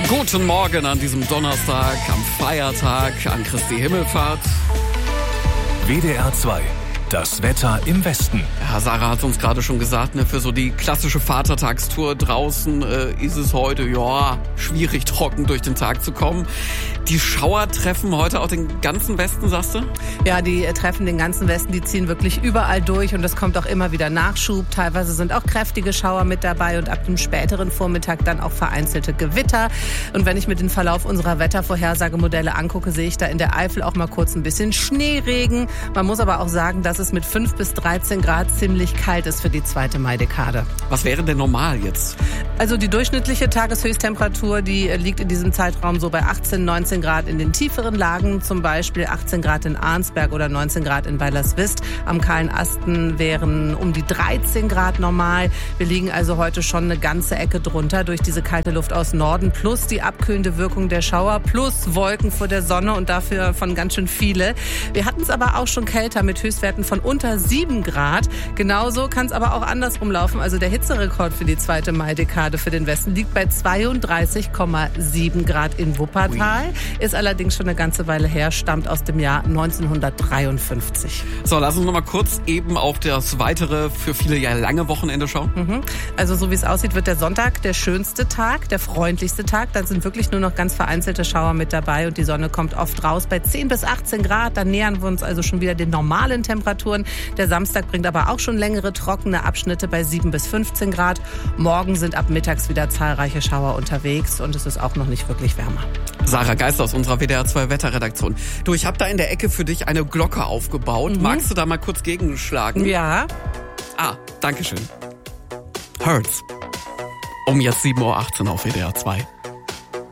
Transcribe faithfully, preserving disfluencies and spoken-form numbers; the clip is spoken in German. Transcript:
Guten Morgen an diesem Donnerstag, am Feiertag, an Christi Himmelfahrt. W D R zwei, das Wetter im Westen. Ja, Sarah hat uns gerade schon gesagt, ne, für so die klassische Vatertagstour draußen äh, ist es heute, ja, schwierig trocken durch den Tag zu kommen. Die Schauer treffen heute auch den ganzen Westen, sagst du? Ja, die äh, treffen den ganzen Westen, die ziehen wirklich überall durch und es kommt auch immer wieder Nachschub. Teilweise sind auch kräftige Schauer mit dabei und ab dem späteren Vormittag dann auch vereinzelte Gewitter. Und wenn ich mir den Verlauf unserer Wettervorhersagemodelle angucke, sehe ich da in der Eifel auch mal kurz ein bisschen Schneeregen. Man muss aber auch sagen, dass es mit fünf bis dreizehn Grad ziemlich kalt ist für die zweite Maidekade. Was wäre denn normal jetzt? Also die durchschnittliche Tageshöchsttemperatur, die liegt in diesem Zeitraum so bei achtzehn, neunzehn Grad in den tieferen Lagen, zum Beispiel achtzehn Grad in Arnsberg oder neunzehn Grad in Weilerswist. Am kahlen Asten wären um die dreizehn Grad normal. Wir liegen also heute schon eine ganze Ecke drunter durch diese kalte Luft aus Norden plus die abkühlende Wirkung der Schauer plus Wolken vor der Sonne und dafür von ganz schön viele. Wir hatten es aber auch schon kälter mit Höchstwerten von unter sieben Grad. Genauso kann es aber auch andersrum laufen. Also der Hitzerekord für die zweite Maidekade für den Westen liegt bei zweiunddreißig Komma sieben Grad in Wuppertal. Ui. Ist allerdings schon eine ganze Weile her, stammt aus dem Jahr neunzehnhundertdreiundfünfzig. So, lass uns noch mal kurz eben auf das weitere, für viele ja lange Wochenende schauen. Mhm. Also so wie es aussieht, wird der Sonntag der schönste Tag, der freundlichste Tag. Dann sind wirklich nur noch ganz vereinzelte Schauer mit dabei und die Sonne kommt oft raus bei zehn bis achtzehn Grad. Dann nähern wir uns also schon wieder den normalen Temperaturen. Der Samstag bringt aber auch schon längere trockene Abschnitte bei sieben bis fünfzehn Grad. Morgen sind ab mittags wieder zahlreiche Schauer unterwegs und es ist auch noch nicht wirklich wärmer. Sarah Geist aus unserer W D R zwei Wetterredaktion. Du, ich habe da in der Ecke für dich eine Glocke aufgebaut. Mhm. Magst du da mal kurz gegenschlagen? Ja. Ah, danke schön. Hurts. Um jetzt sieben Uhr achtzehn auf W D R zwei.